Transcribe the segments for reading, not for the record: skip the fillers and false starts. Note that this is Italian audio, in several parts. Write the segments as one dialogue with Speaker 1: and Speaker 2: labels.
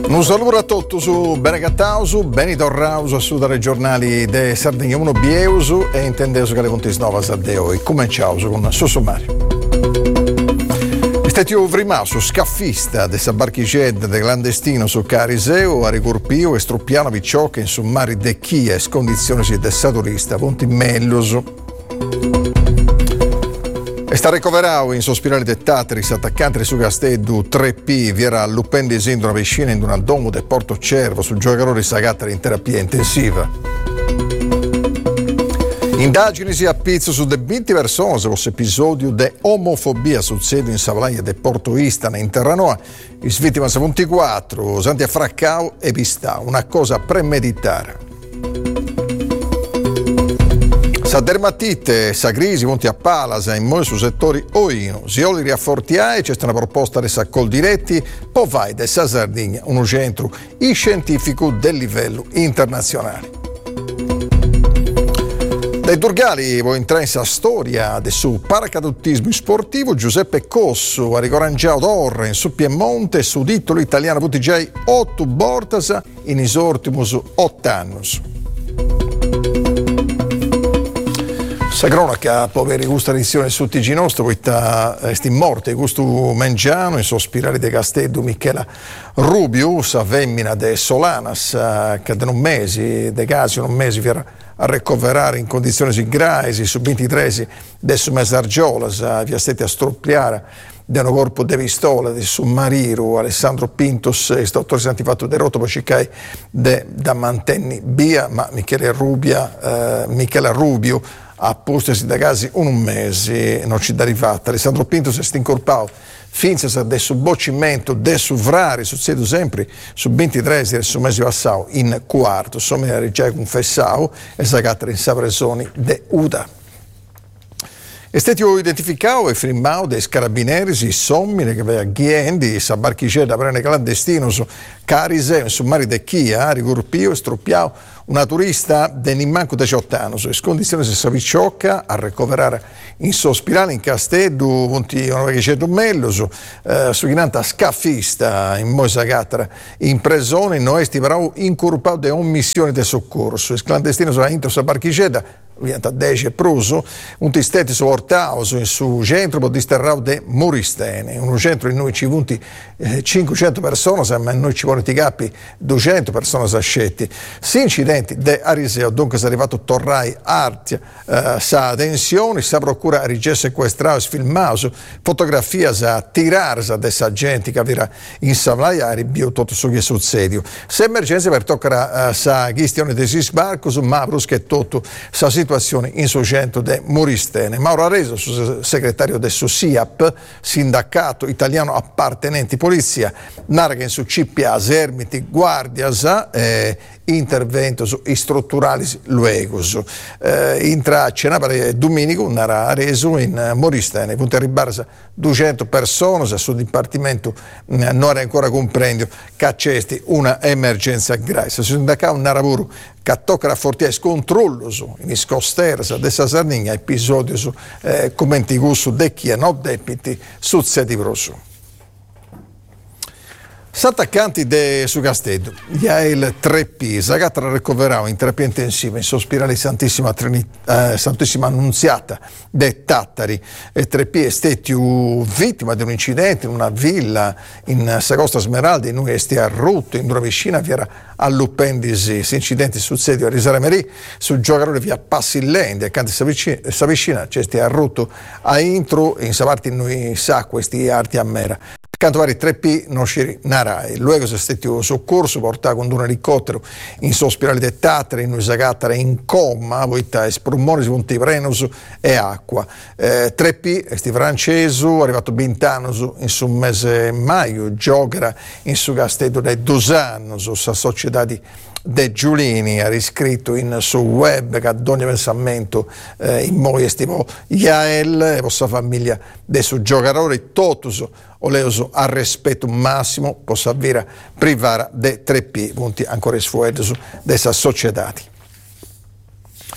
Speaker 1: Un saluto a tutti su Benegattausu, Benito Rausu, a sudare i giornali de Sardegna 1 Bieusu e intendeso che le fonti novas a de oggi. Cominciamo con il suo sommario. Stato rimasto scaffista de Sabarchiced de clandestino su Cariseo, a Rigurpio e Struppiano Vicciocca in summari de Chies, condizioni de saturista, fonti melloso. E sta ricoverato in sospirali de Tatris, attaccante su Castello 3P, viera l'upendisi in una piscina in una domo de Porto Cervo, sul giocatore Sagattari in terapia intensiva. Indagini si appizzo su de 20 persone su questo episodio di omofobia successo in Savalaia de Porto Istana in Terranoa, i vittima 24, Santi Affraccao e Pistà, una cosa premeditata. Sa dermatite, sa crisi, monti a Palasa in molti su settori oino, si oli riaffortiare, c'è una proposta di saccol diretti, poi vai da Sardegna, un centro scientifico del livello internazionale. Dai Turgali vuoi entrare in sa storia del suo paracaduttismo sportivo. Giuseppe Cosso ha ricorangiato Torre in su Piemonte su titolo italiano Putigiai 8 bortas in isortimus 8 anni. Sa cronaca, poveri gusto edizione su TG nostro, poi sti morte gusto mengiano in sospirali de Castello Michela Rubio, sa femmina de Solanas che da un mese, de casi un mese a ricoverare in condizioni gravi su 23 del Mesargiola, via stati a stroppiare da un corpo di pistola di Summariru, Alessandro Pintos e dottor Santifatto de Rotto, poi cicai da mantenni via, ma Michela Rubio a postesi da casi un mese non ci da arrivata. Alessandro Pintos è incorporato finza del subboccimento del suvrari, succede sempre su 23 del su mese passato in quarto, somma già confessato e sagato in sapresoni de Uda. È stato identificato e firmato dai carabinieri i sommine che aveva Ghiendi, Sabarchiceda, prene clandestino su Cariseo, su Mari de Chia, Rigurpio e Struppiao, una turista del manco 18 anni, su condizioni si Savicciocca a ricoverare in sospirale in Castello, punti una vecchia mello, su Chinanta scaffista in Moisagatra, in presone, in oesti però incorporato di omissione di soccorso, il clandestino su Intro Sabarchiceda, a 10 pruso, un tistete su Ortao, su centro, poi disterrao de Moristene, un centro in noi ci punti 500 persone, ma in noi ci vuole ti capi 200 persone sascetti. Si incidenti de Ariseo, dunque è arrivato Torrai Artia, sa tensione, sa procura rigè sequestrato, sfilmato, fotografia sa tirarsa de sa gente che aveva in Savlaia, ribio tutto su che succedio. Se emergenza per toccare sa questione di sbarco, su Mavrus che tutto sa situazione in suo centro de Moristene. Mauro Areso, segretario del SIAP, sindacato italiano appartenenti polizia, narra che in su CPA, Sermiti, Guardias, intervento su strutturali luegos. Intra Cenapare Domenico, narra Areso in Moristene, punta a ribarsa 200 persone, se sul dipartimento non è ancora comprendendo che c'è una emergenza grave. Se sindacato narra che tocca rafforzare il controllo in scosterza della Sardegna, episodio su commenti su de chi è non depiti succedi grosso. S'attaccanti su Castello, il 3P, Sagatra ricoverato in terapia intensiva in sospirale Santissima Annunziata de Tattari, e 3P è stato vittima di un incidente in una villa in Sagosta Smeralda, in cui è stato rotto in una vicina via all'Uppendisi. Incidenti succedono a Risaramerì, sul giocatore via Passillendi, accanto a questa vicina c'è stato rotto a intro, in Savarti in noi sa questi arti a mera. Accanto a 3P non ci narai, luego è stato soccorso portato con un elicottero in sospirale di Tatari, in Usagattara in coma, poi sprumori su punti Prenos e acqua. 3P, sti francese, arrivato 20 anni in su mese maio, giocherà in su Castello dai 2 anni, su società di De Giulini ha riscritto in suo web che ad ogni pensamento in moi stivo Iael e vostra famiglia de su giocatori totus oleuso a rispetto massimo possa avere privare de 3P punti ancora sfueto su dessa società.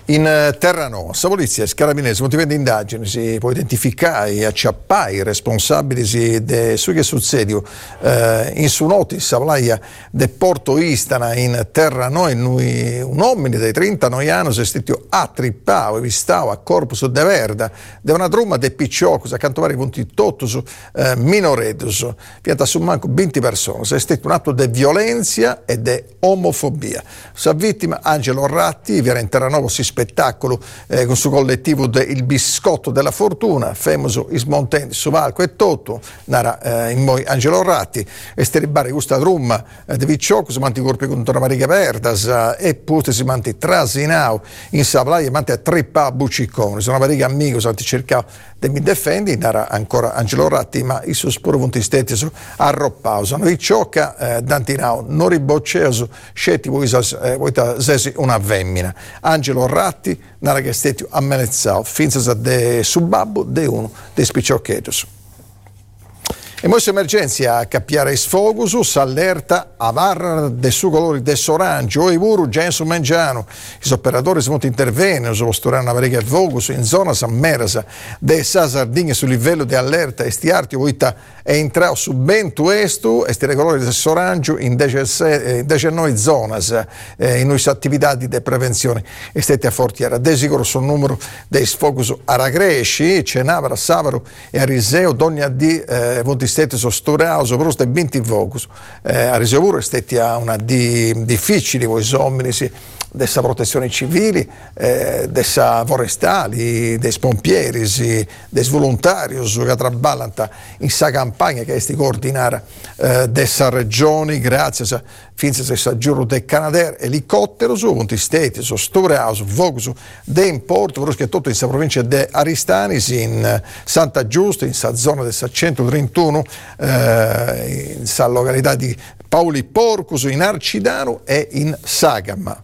Speaker 1: In Terranova, la polizia e i carabinieri motivando indagini si può identificare e acciappare i responsabili di su che succede in su noti Savlaia de Porto Istana in Terranova un uomo di 39 anni è stato attrippato e vistato a Corpus de Verda da una trumma de picciocos a canto vari punti totus minoredus pianta su manco 20 persone è stato un atto di violenza e di omofobia sa vittima Angelo Ratti viene in Terranova si spettacolo con suo collettivo Il Biscotto della Fortuna, famoso Ismontenti, su Valco e Toto, nara in moi Angelo Ratti, e steribare questa trumma di Vicciocco, si manti corpi contro Marica Verdas, e pure si manti Trasinau, in Savlaia, manti a trippa Bucciccone, sono Marica amico, si cercava di mi difendi, nara ancora Angelo Ratti, ma i suoi sporo punti stetti su arroppao, sono Vicciocca, Dantinau, non ribocceoso, scetti voi sesi una femmina, Angelo Ratti, nara che stetti ammenezzao, finza de subabbo de uno dei spicciocchetos. E mossa emergenza a cappiare sfogo s'allerta a varra de su colori de sorange o i vuru già su mangiano. I operatori sono intervengono sullo storare una variga fogo in zona San Merasa de sa Sardegna sul livello di allerta e sti arti voita è entrato su ben tuestu e sti colori de sorange in 19 zone in nuove attività di prevenzione e stette a fortiera. De sicuro sul numero dei sfogos a Ragresci, Cenavara, Savaro e a Riseo, Dogna di stati sostorao soprattutto 20 focus a risevuro stati a una di difficili voi uomini dessa protezione civile dessa forestali dei pompieri dei volontari che traballano in sa campagna che è coordinare dessa regione grazie a finza se giuro del Canadair elicottero su punti stati sostorao su focus de importo però che tutto in sa provincia di Aristanis in Santa Giusta in sa zona del 131 in sa località di Paoli Porcus in Arcidano e in Sagama.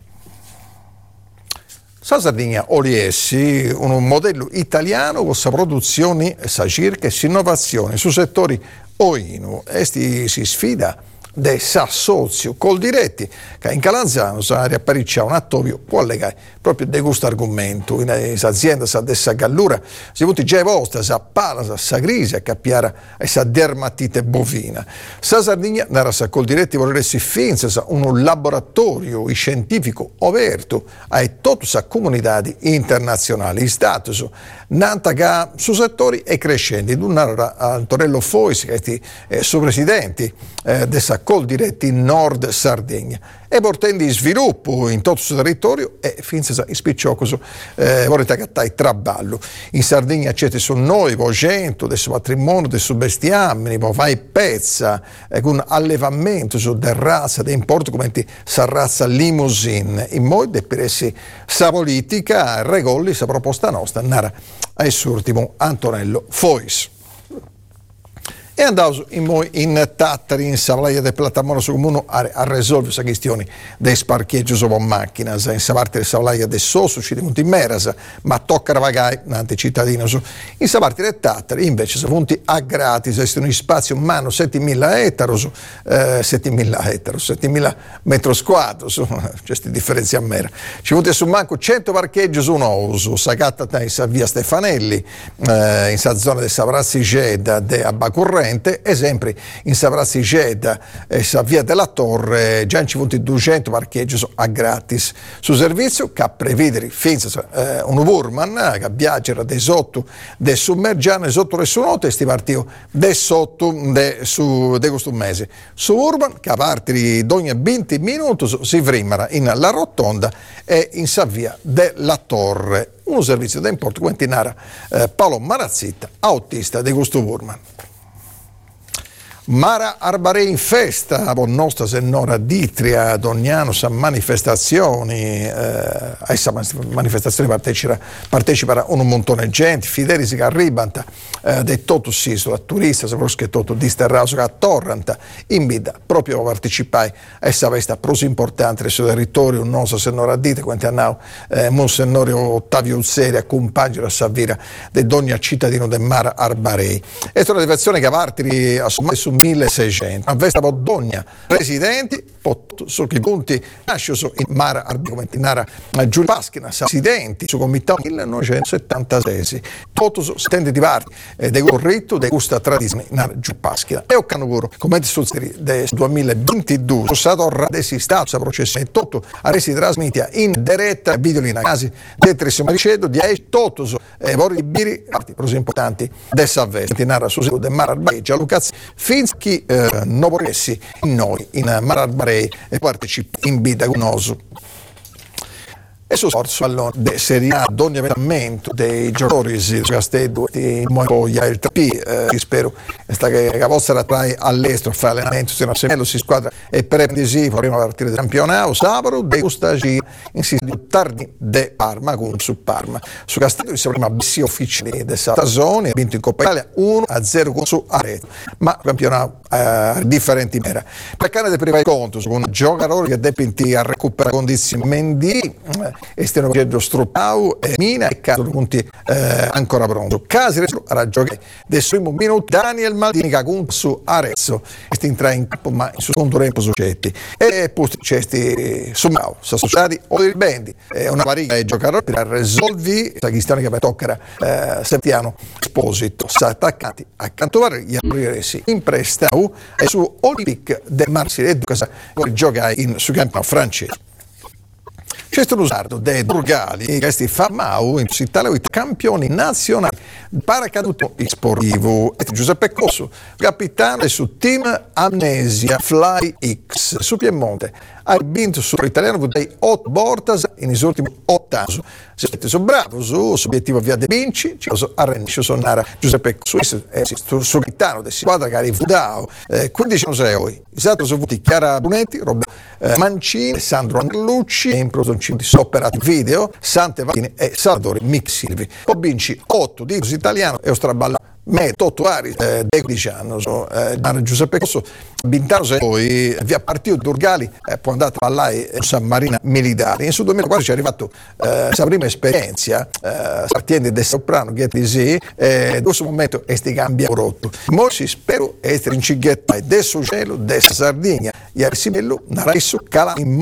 Speaker 1: Sa Sardegna Oliessi, un modello italiano con sa produzione, sa circa e innovazione su settori oinu. Esti si sfida de sa sozio col diretti che in Calanzano sa riappariccia un attovio può legare proprio di questo argomento in azienda sa dessa gallura si punti già vostra sa pala sa crisi a cappiare e sa dermatite bovina sa Sardegna nara sa col diretti vorresti finza sa un laboratorio scientifico aperto a tutta sa comunità internazionali in status nanta che su settori e crescenti dun'ara Antonello Foisi che è suo presidente dessa col diretti Nord Sardegna e portando sviluppo in tutto il territorio e finza in spicciocoso vorrete cattai traballo in Sardegna c'è su noi vocento del suo patrimonio del suo bestiame vai pezza con allevamento su del razza di importo come sa razza limousine in modo per essere sa politica regoli sa proposta nostra nara a ultimo Antonello Fois. E andato in Tattari, in Savlaia del Platamoro su comune a risolvere questa questione dei sparcheggi su macchine, in Savarte del Savlaia del Sosso, ci di in Merasa, ma tocca ravagare nante cittadino. In Savarte del Tattari invece si punti a gratis, esistono in spazio umano 7.000 ettari, 7.000 metri quadri, c'è sti differenze a mera. Ci punti su manco 100 parcheggi su Nouso, Sagatta in via Stefanelli, in sa zona del Savrazzi Geda, de Abacurre, e sempre in Savrazzi Geda e sa via della Torre già in ci 200 parcheggi a gratis su servizio che prevedere finza un Wurman che viaggia dai sotto del Summergiano e sotto le sue note e sti partio de sotto de questo mese su Wurman che a parte di ogni 20 minuti si frimara in La Rotonda e in sa via della Torre un servizio da importo quantinara Paolo Marazzita autista di questo Wurman. Mara Arbarei in festa, con nostra senora Ditria, Dognano, sa manifestazioni, a questa manifestazione partecipa un montone di gente, fedeli che arrivano, de tutto sì, sulla turista, soprattutto che tutto disterrato che a Torranta, invita proprio a partecipare a questa festa così importante del suo territorio, nostra senora Ditria, quanti hanno Monsignore Ottavio Uzzeri, accompagna la Savira de Dogna cittadino de Mara Arbarei. È una diversazione che parte su su 1600. A Vesta Poddogna, residenti, su che punti nascono in Mara Arbicomentinara Giulio Paschina, residenti su comitato 1976. Tutto su stenti di parti del corretto dei gusta tradizione in Giulio Paschina. E Occanuguro, come sul del 2022, sono stato resistato a processione tutto a resi trasmedia in diretta videolina casi detrissimo ricedo di tutto su vori di biri parti così importanti dessa Vesta narra su del Mara Arbareggia Lucazzi fins chi non vorressi in noi in Mara Arbarei e partecipa in bida con osu. E su sforzo allora de seria d'ogni avvenimento dei giocatori su Castello di Moia il TP spero sta che la vostra trae all'estero fa allenamento se non semello si squadra e prependisivo prima partita del campionato sabato de Gustagi insiste di tardi de Parma con su Parma su Castello si prima bissi ufficiali del Satasoni ha vinto in Coppa Italia 1-0 con su Arezzo ma campionato differenti mera per cane del primo conto su un giocatore che depinti a recuperare condizioni Mendy e stiano facendo Struppau e Mina e Caso punti ancora pronto Casi a giocare del primo minuto Daniel Maldini che su Arezzo e sti entra in campo ma su secondo tempo soggetti e posti cesti Sumau sono associati o il Bendi è una variga di giocatori per risolvi la questione che toccherà Settiano Esposito sa attaccati accanto a gli apriresi in prestito e su Olympique de Marseille cosa gioca su campo francese. C'è stato usato dei Durgali, questi Famau, in città campioni nazionali, paracaduto sportivo, e Giuseppe Cosso, capitano su Team Amnesia Fly X, su Piemonte, ha vinto sull'italiano dei 8 bortas in gli ultimi 8 anni. Se siete so bravo, su obiettivo via De Vinci, ci sono arrendi, sonare Giuseppe Cosso, su capitano della squadra che ha rifiutato, 15 anni sei, esatto, sono avuti Chiara Brunetti, Roberto Mancini, Sandro Angelucci, e in di sopperati video, Sante Valentine e Salvatore Mixilvi. Poi vinci 8 di italiano e Ostraballa metto 8 ari dei 15 anni. Giuseppe Cosso, Bintano se poi via partito Durgali può andare a ballare San Marina Militari. In su 2004 ci è arrivato la prima esperienza, partiendo da soprano, che in questo momento è sti cambia rotto. Molti spero essere in cighetta e del cielo, della Sardegna, e a Sibello, Naraisso, Cala in